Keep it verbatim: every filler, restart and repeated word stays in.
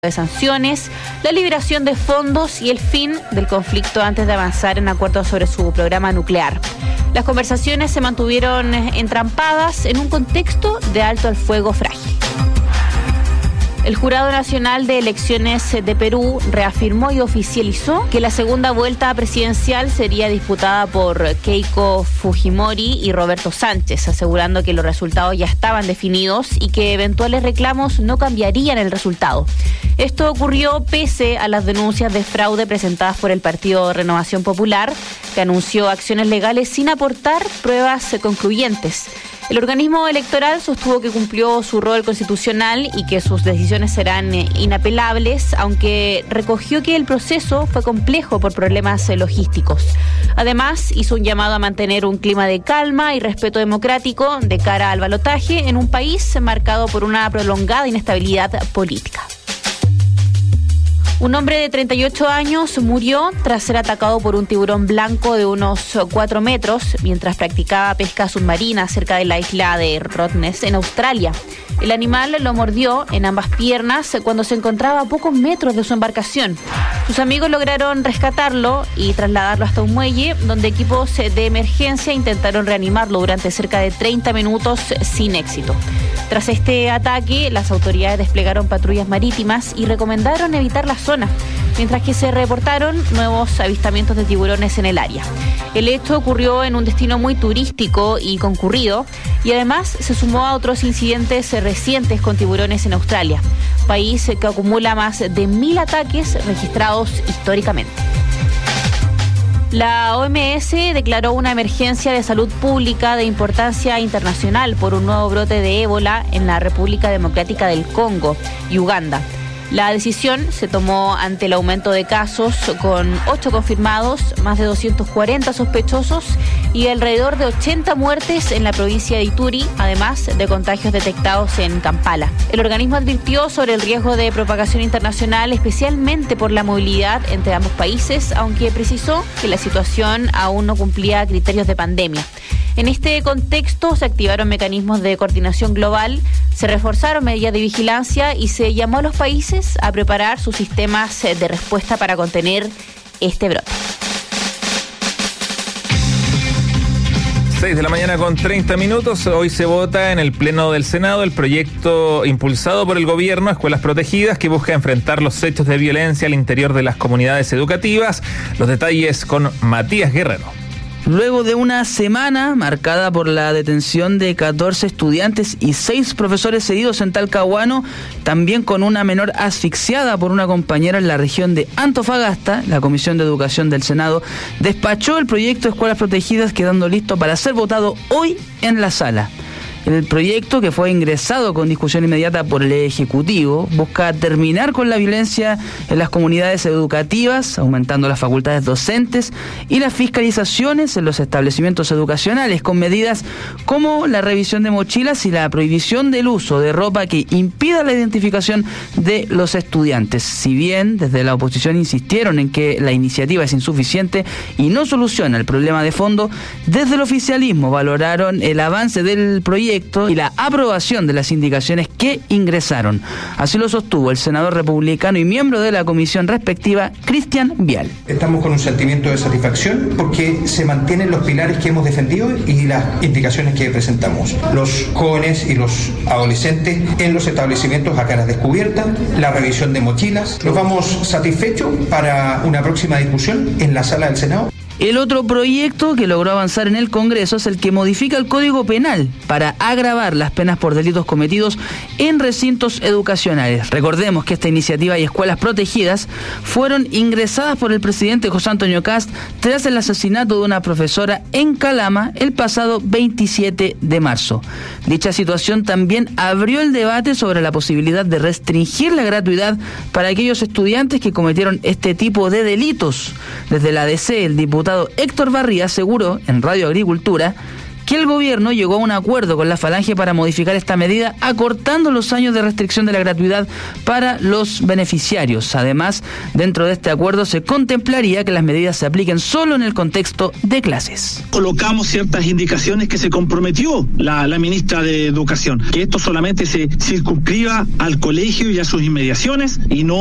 de sanciones, la liberación de fondos y el fin del conflicto antes de avanzar en acuerdos sobre su programa nuclear. Las conversaciones se mantuvieron entrampadas en un contexto de alto al fuego frágil. El Jurado Nacional de Elecciones de Perú reafirmó y oficializó que la segunda vuelta presidencial sería disputada por Keiko Fujimori y Roberto Sánchez, asegurando que los resultados ya estaban definidos y que eventuales reclamos no cambiarían el resultado. Esto ocurrió pese a las denuncias de fraude presentadas por el Partido Renovación Popular, que anunció acciones legales sin aportar pruebas concluyentes. El organismo electoral sostuvo que cumplió su rol constitucional y que sus decisiones serán inapelables, aunque recogió que el proceso fue complejo por problemas logísticos. Además, hizo un llamado a mantener un clima de calma y respeto democrático de cara al balotaje en un país marcado por una prolongada inestabilidad política. Un hombre de treinta y ocho años murió tras ser atacado por un tiburón blanco de unos cuatro metros mientras practicaba pesca submarina cerca de la isla de Rottnest, en Australia. El animal lo mordió en ambas piernas cuando se encontraba a pocos metros de su embarcación. Sus amigos lograron rescatarlo y trasladarlo hasta un muelle, donde equipos de emergencia intentaron reanimarlo durante cerca de treinta minutos sin éxito. Tras este ataque, las autoridades desplegaron patrullas marítimas y recomendaron evitar la zona, mientras que se reportaron nuevos avistamientos de tiburones en el área. El hecho ocurrió en un destino muy turístico y concurrido, y además se sumó a otros incidentes recientes con tiburones en Australia, país que acumula más de mil ataques registrados históricamente. La O M S declaró una emergencia de salud pública de importancia internacional por un nuevo brote de ébola en la República Democrática del Congo y Uganda. La decisión se tomó ante el aumento de casos, con ocho confirmados, más de doscientos cuarenta sospechosos y alrededor de ochenta muertes en la provincia de Ituri, además de contagios detectados en Kampala. El organismo advirtió sobre el riesgo de propagación internacional, especialmente por la movilidad entre ambos países, aunque precisó que la situación aún no cumplía criterios de pandemia. En este contexto se activaron mecanismos de coordinación global, se reforzaron medidas de vigilancia y se llamó a los países a preparar sus sistemas de respuesta para contener este brote. seis de la mañana con treinta minutos. Hoy se vota en el Pleno del Senado el proyecto impulsado por el gobierno, Escuelas Protegidas, que busca enfrentar los hechos de violencia al interior de las comunidades educativas. Los detalles con Matías Guerrero. Luego de una semana marcada por la detención de catorce estudiantes y seis profesores heridos en Talcahuano, también con una menor asfixiada por una compañera en la región de Antofagasta, la Comisión de Educación del Senado despachó el proyecto de Escuelas Protegidas, quedando listo para ser votado hoy en la sala. El proyecto, que fue ingresado con discusión inmediata por el Ejecutivo, busca terminar con la violencia en las comunidades educativas, aumentando las facultades docentes y las fiscalizaciones en los establecimientos educacionales, con medidas como la revisión de mochilas y la prohibición del uso de ropa que impida la identificación de los estudiantes. Si bien desde la oposición insistieron en que la iniciativa es insuficiente y no soluciona el problema de fondo, desde el oficialismo valoraron el avance del proyecto y la aprobación de las indicaciones que ingresaron. Así lo sostuvo el senador republicano y miembro de la comisión respectiva, Cristian Vial. Estamos con un sentimiento de satisfacción porque se mantienen los pilares que hemos defendido y las indicaciones que presentamos. Los jóvenes y los adolescentes en los establecimientos a caras descubiertas, la revisión de mochilas. Nos vamos satisfechos para una próxima discusión en la sala del Senado. El otro proyecto que logró avanzar en el Congreso es el que modifica el Código Penal para agravar las penas por delitos cometidos en recintos educacionales. Recordemos que esta iniciativa y Escuelas Protegidas fueron ingresadas por el presidente José Antonio Kast tras el asesinato de una profesora en Calama el pasado veintisiete de marzo. Dicha situación también abrió el debate sobre la posibilidad de restringir la gratuidad para aquellos estudiantes que cometieron este tipo de delitos. Desde la A D C, el diputado Héctor Barría aseguró en Radio Agricultura que el gobierno llegó a un acuerdo con la Falange para modificar esta medida, acortando los años de restricción de la gratuidad para los beneficiarios. Además, dentro de este acuerdo se contemplaría que las medidas se apliquen solo en el contexto de clases. Colocamos ciertas indicaciones que se comprometió la, la ministra de Educación, que esto solamente se circunscriba al colegio y a sus inmediaciones y no